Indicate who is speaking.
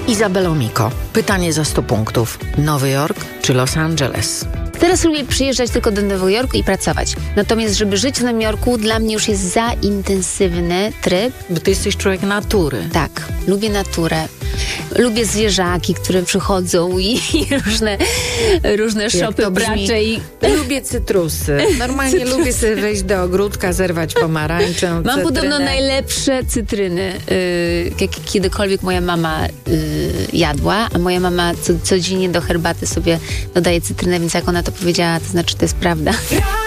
Speaker 1: Izabelo Miko. Pytanie za 100 punktów. Nowy Jork czy Los Angeles?
Speaker 2: Teraz lubię przyjeżdżać tylko do Nowego Jorku i pracować. Natomiast, żeby żyć w Nowym Jorku, dla mnie już jest za intensywny tryb.
Speaker 1: Bo ty jesteś człowiek natury.
Speaker 2: Tak, lubię naturę. Lubię zwierzaki, które przychodzą i różne szopy bracze.
Speaker 1: Lubię cytrusy. Normalnie lubię sobie wejść do ogródka, zerwać pomarańczę,
Speaker 2: Mam
Speaker 1: cytrynę.
Speaker 2: podobno najlepsze cytryny, jakie kiedykolwiek moja mama jadła, a moja mama codziennie do herbaty sobie dodaje cytrynę, więc jak ona to powiedziała, to znaczy, to jest prawda.